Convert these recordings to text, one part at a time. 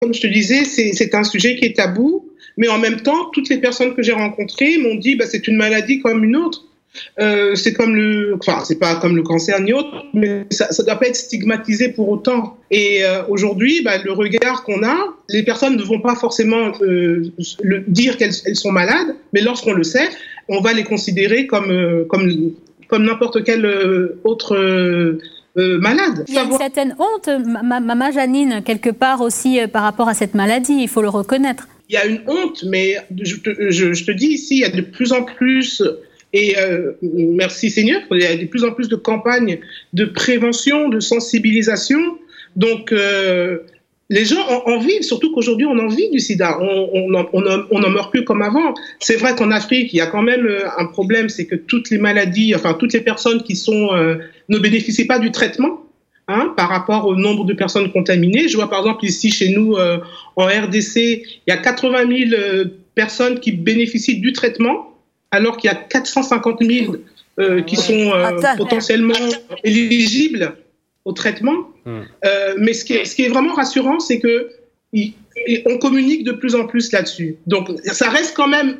Comme je te disais, c'est un sujet qui est tabou, mais en même temps, toutes les personnes que j'ai rencontrées m'ont dit c'est une maladie comme une autre. C'est pas comme le cancer ni autre, mais ça doit pas être stigmatisé pour autant. Et aujourd'hui, le regard qu'on a, les personnes ne vont pas forcément dire qu'elles sont malades, mais lorsqu'on le sait, on va les considérer comme n'importe quel autre malade. Il y a une certaine honte, Maman Janine, quelque part aussi par rapport à cette maladie, il faut le reconnaître. Il y a une honte, mais je te dis ici, il y a de plus en plus... Et merci Seigneur, il y a de plus en plus de campagnes de prévention, de sensibilisation. Donc, les gens en vivent, surtout qu'aujourd'hui, on en vit du sida. On n'en meurt plus comme avant. C'est vrai qu'en Afrique, il y a quand même un problème, c'est que toutes les maladies, toutes les personnes qui ne bénéficient pas du traitement, par rapport au nombre de personnes contaminées. Je vois par exemple ici, chez nous, en RDC, il y a 80 000 personnes qui bénéficient du traitement, alors qu'il y a 450 000 qui sont potentiellement éligibles au traitement. Mais ce qui est vraiment rassurant, c'est qu'on communique de plus en plus là-dessus. Donc, ça reste quand même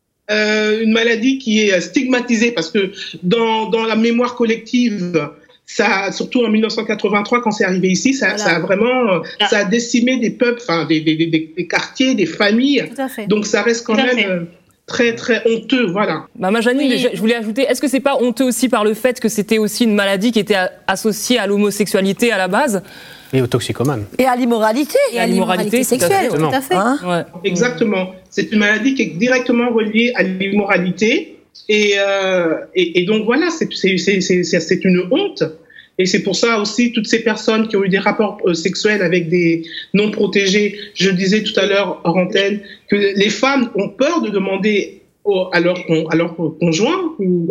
une maladie qui est stigmatisée, parce que dans la mémoire collective, ça, surtout en 1983, quand c'est arrivé ici, ça a vraiment ça a décimé des peuples, des quartiers, des familles. Donc, ça reste quand même... très, très honteux, voilà. Maman Janine, je voulais ajouter, est-ce que c'est pas honteux aussi par le fait que c'était aussi une maladie qui était associée à l'homosexualité à la base ? Et aux toxicomanes. Et à l'immoralité. Et à l'immoralité sexuelle, tout à fait. Exactement. C'est une maladie qui est directement reliée à l'immoralité. Et donc voilà, c'est une honte. Et c'est pour ça aussi, toutes ces personnes qui ont eu des rapports sexuels avec des non protégés, je disais tout à l'heure hors antenne, que les femmes ont peur de demander à leur conjoint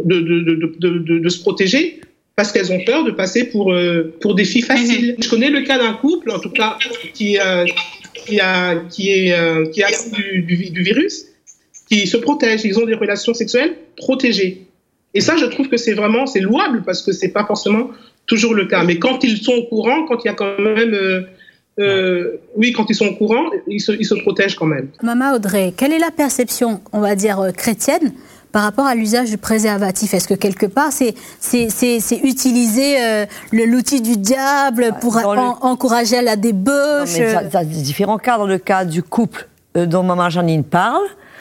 de se protéger, parce qu'elles ont peur de passer pour des filles faciles. Je connais le cas d'un couple, en tout cas, qui a du virus, qui se protègent. Ils ont des relations sexuelles protégées. Et ça, je trouve que c'est louable, parce que c'est pas forcément toujours le cas. Mais quand ils sont au courant, quand il y a quand même... quand ils sont au courant, ils se protègent quand même. Maman Audrey, quelle est la perception, on va dire, chrétienne par rapport à l'usage du préservatif? Est-ce que quelque part, c'est utiliser l'outil du diable pour encourager à la débauche? Il y a différents cas. Dans le cas du couple dont Maman Janine parle,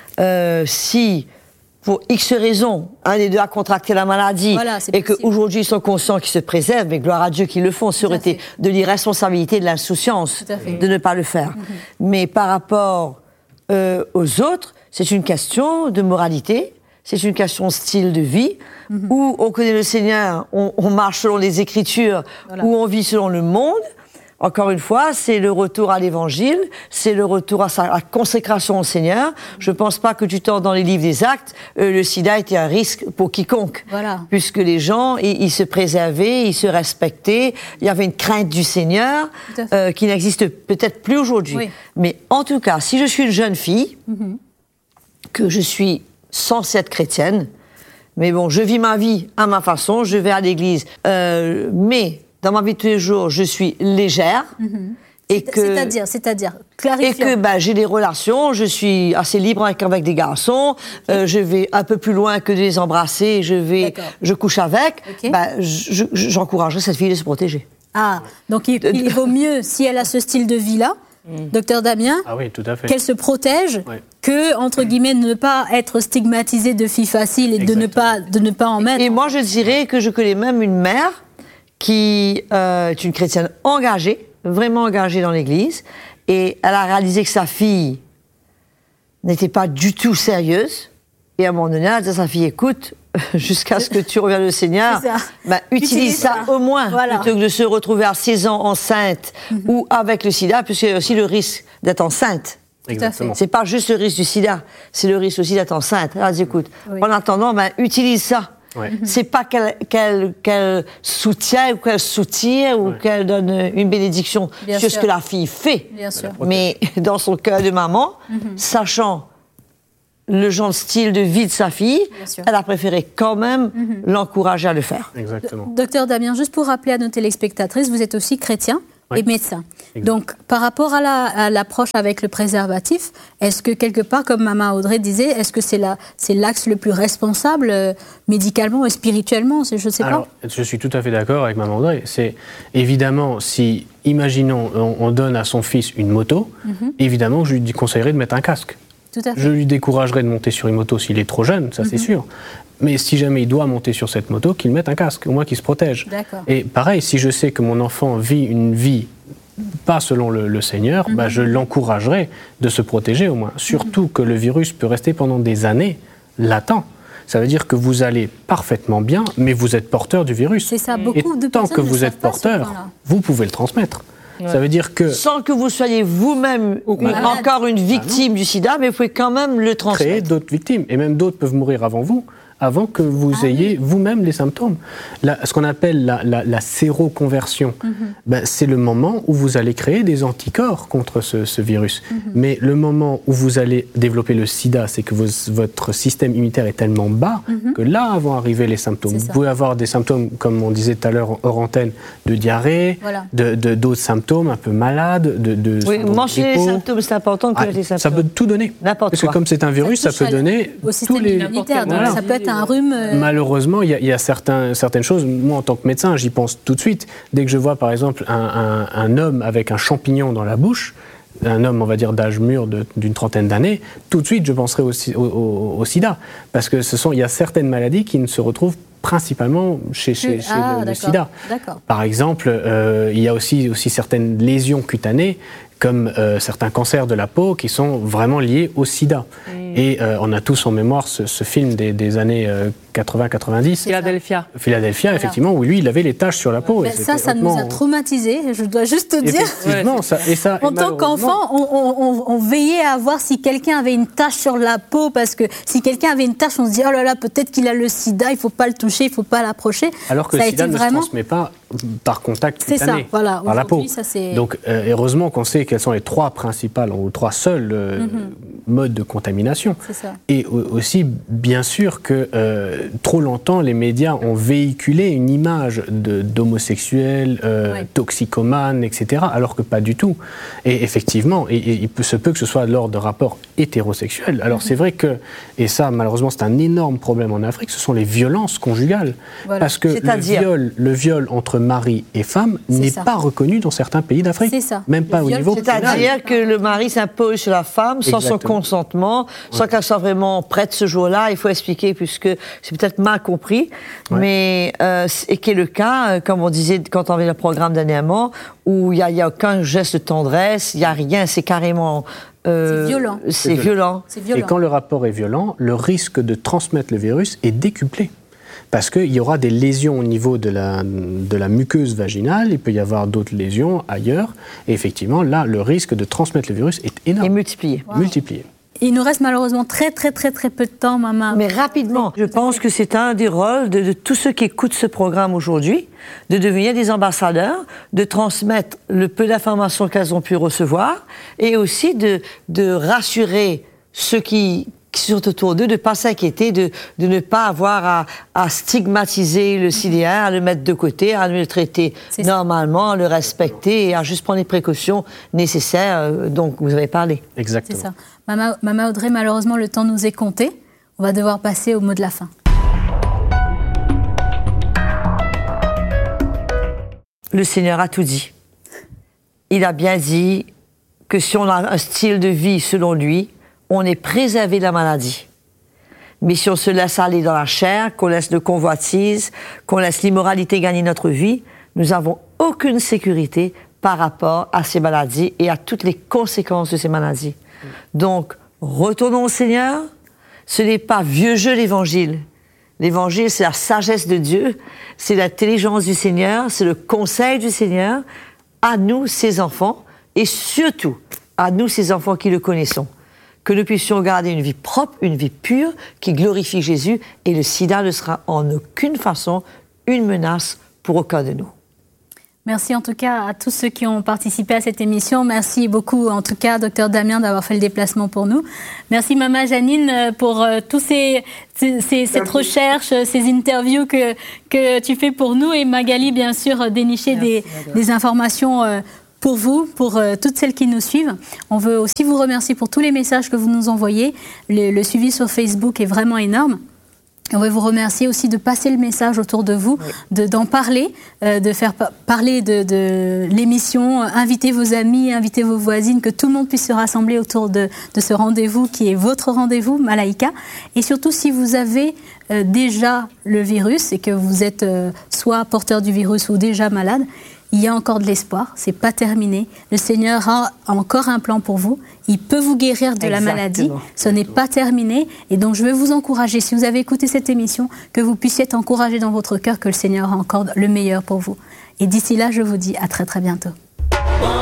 si... pour X raisons, un des deux a contracté la maladie, et qu'aujourd'hui ils sont conscients qu'ils se préservent, mais gloire à Dieu qu'ils le font, ça aurait été de l'irresponsabilité, de l'insouciance de ne pas le faire. Mais par rapport aux autres, c'est une question de moralité, c'est une question de style de vie, où on connaît le Seigneur, on marche selon les Écritures, où on vit selon le monde. Encore une fois, c'est le retour à l'Évangile, c'est le retour à sa consécration au Seigneur. Je ne pense pas que du temps dans les livres des Actes, le sida était un risque pour quiconque. Puisque les gens, ils se préservaient, ils se respectaient, il y avait une crainte du Seigneur qui n'existe peut-être plus aujourd'hui. Mais en tout cas, si je suis une jeune fille, que je suis censée être chrétienne, mais bon, je vis ma vie à ma façon, je vais à l'église, mais... dans ma vie de tous les jours, je suis légère. C'est-à-dire, clarifions. Et que j'ai des relations, je suis assez libre avec des garçons, je vais un peu plus loin que de les embrasser, je couche avec, j'encouragerais cette fille de se protéger. Donc il vaut mieux, si elle a ce style de vie-là, Docteur Damien, qu'elle se protège, que, entre guillemets, ne pas être stigmatisée de fille facile et de ne pas en mettre. Et moi, je dirais que je connais même une mère qui est une chrétienne engagée, vraiment engagée dans l'Église, et elle a réalisé que sa fille n'était pas du tout sérieuse, et à un moment donné, elle a dit à sa fille, écoute, jusqu'à ce que tu reviennes au Seigneur, utilise ça au moins, plutôt que de se retrouver à 16 ans enceinte, ou avec le sida, puisqu'il y a aussi le risque d'être enceinte. Exactement. C'est pas juste le risque du sida, c'est le risque aussi d'être enceinte. Elle a dit, écoute, en attendant, utilise ça. C'est pas qu'elle soutient ou qu'elle soutire ou qu'elle donne une bénédiction sur ce que la fille fait. Mais dans son cœur de maman, sachant le genre de style de vie de sa fille, elle a préféré quand même l'encourager à le faire. Exactement. Docteur Damien, juste pour rappeler à nos téléspectatrices, vous êtes aussi chrétien. et médecin. Donc, par rapport à l'approche avec le préservatif, est-ce que quelque part, comme Maman Audrey disait, est-ce que c'est l'axe le plus responsable médicalement et spirituellement? Je ne sais pas. Je suis tout à fait d'accord avec Maman Audrey. C'est évidemment, si, imaginons, on donne à son fils une moto, évidemment, je lui conseillerais de mettre un casque. Tout à fait. Je lui découragerais de monter sur une moto s'il est trop jeune, ça c'est sûr. Mais si jamais il doit monter sur cette moto, qu'il mette un casque, au moins qu'il se protège. Et pareil, si je sais que mon enfant vit une vie pas selon le Seigneur, je l'encouragerai de se protéger au moins. Surtout que le virus peut rester pendant des années latent. Ça veut dire que vous allez parfaitement bien, mais vous êtes porteur du virus. C'est ça, beaucoup de tant que vous êtes porteur, vous pouvez le transmettre. Ça veut dire que... Sans que vous soyez vous-même encore une victime du sida, mais vous pouvez quand même le transmettre. Créer d'autres victimes. Et même d'autres peuvent mourir avant vous, avant que vous ayez vous-même les symptômes. Ce qu'on appelle la séroconversion, c'est le moment où vous allez créer des anticorps contre ce virus. Mais le moment où vous allez développer le sida, c'est que votre système immunitaire est tellement bas que là vont arriver les symptômes. Vous pouvez avoir des symptômes, comme on disait tout à l'heure hors antenne, de diarrhée, d'autres symptômes un peu malades, oui, manger les symptômes, c'est important que les symptômes. Ça peut tout donner. N'importe quoi. Parce que comme c'est un virus, ça peut donner tous les... Ça peut être un rhume. Malheureusement, il y a certaines choses. Moi, en tant que médecin, j'y pense tout de suite. Dès que je vois, par exemple, un homme avec un champignon dans la bouche, un homme, on va dire, d'âge mûr d'une trentaine d'années, tout de suite, je penserai au sida. Parce que il y a certaines maladies qui ne se retrouvent principalement chez le sida. Par exemple, il y a aussi certaines lésions cutanées, comme certains cancers de la peau qui sont vraiment liés au sida. Et on a tous en mémoire ce film des années 80-90. Philadelphia, effectivement, où lui, il avait les taches sur la peau. Ça nous a traumatisés, je dois juste te dire. Effectivement, en tant qu'enfant, on veillait à voir si quelqu'un avait une tache sur la peau, parce que si quelqu'un avait une tache, on se dit, oh là là, peut-être qu'il a le sida, il ne faut pas le toucher, il ne faut pas l'approcher. Alors que le sida ne se transmet pas par contact cutané, ça, voilà. par la peau. Ça, donc, heureusement qu'on sait quelles sont les trois principales, ou trois seuls modes de contamination. Et aussi, bien sûr que trop longtemps, les médias ont véhiculé une image d'homosexuels, toxicomanes, etc., alors que pas du tout. Et effectivement, il se peut que ce soit lors de rapports hétérosexuels. Alors c'est vrai que, et ça malheureusement c'est un énorme problème en Afrique, ce sont les violences conjugales. Parce que le viol entre mari et femme n'est pas reconnu dans certains pays d'Afrique. Même pas au niveau pénal. C'est-à-dire que le mari s'impose sur la femme sans son consentement, sans qu'elle soit vraiment prête ce jour-là. Il faut expliquer, puisque c'est peut-être mal compris, mais et qui est le cas, comme on disait quand on avait le programme dernièrement, où il n'y a aucun geste de tendresse, il n'y a rien, c'est carrément... c'est violent. C'est violent. Et quand le rapport est violent, le risque de transmettre le virus est décuplé. Parce qu'il y aura des lésions au niveau de la muqueuse vaginale, il peut y avoir d'autres lésions ailleurs, et effectivement, là, le risque de transmettre le virus est énorme. Et multiplié. Multiplié. Il nous reste malheureusement très peu de temps, Maman. Mais rapidement, je pense que c'est un des rôles de tous ceux qui écoutent ce programme aujourd'hui, de devenir des ambassadeurs, de transmettre le peu d'informations qu'elles ont pu recevoir, et aussi de rassurer ceux qui sont autour d'eux, de ne pas s'inquiéter, de ne pas avoir à stigmatiser le sida, à le mettre de côté, à le traiter normalement, à le respecter et à juste prendre les précautions nécessaires dont vous avez parlé. Exactement. C'est ça. Maman Audrey, malheureusement, le temps nous est compté. On va devoir passer au mot de la fin. Le Seigneur a tout dit. Il a bien dit que si on a un style de vie selon lui, on est préservé de la maladie. Mais si on se laisse aller dans la chair, qu'on laisse de convoitise, qu'on laisse l'immoralité gagner notre vie, nous n'avons aucune sécurité par rapport à ces maladies et à toutes les conséquences de ces maladies. Donc, retournons au Seigneur. Ce n'est pas vieux jeu l'Évangile. L'Évangile, c'est la sagesse de Dieu, c'est l'intelligence du Seigneur, c'est le conseil du Seigneur à nous, ses enfants, et surtout à nous, ses enfants qui le connaissons. Que nous puissions garder une vie propre, une vie pure, qui glorifie Jésus, et le sida ne sera en aucune façon une menace pour aucun de nous. Merci en tout cas à tous ceux qui ont participé à cette émission. Merci beaucoup en tout cas, Dr Damien, d'avoir fait le déplacement pour nous. Merci Maman Janine pour tous cette recherche, ces interviews que tu fais pour nous. Et Magali, bien sûr, dénicher des informations pour vous, pour toutes celles qui nous suivent. On veut aussi vous remercier pour tous les messages que vous nous envoyez. Le suivi sur Facebook est vraiment énorme. On veut vous remercier aussi de passer le message autour de vous, d'en parler, de faire parler de l'émission, invitez vos amis, invitez vos voisines, que tout le monde puisse se rassembler autour de ce rendez-vous qui est votre rendez-vous, Malaika. Et surtout, si vous avez déjà le virus et que vous êtes soit porteur du virus ou déjà malade, il y a encore de l'espoir, c'est pas terminé. Le Seigneur a encore un plan pour vous. Il peut vous guérir de la maladie. Ce n'est pas terminé. Et donc, je veux vous encourager, si vous avez écouté cette émission, que vous puissiez être encouragé dans votre cœur que le Seigneur a encore le meilleur pour vous. Et d'ici là, je vous dis à très, très bientôt.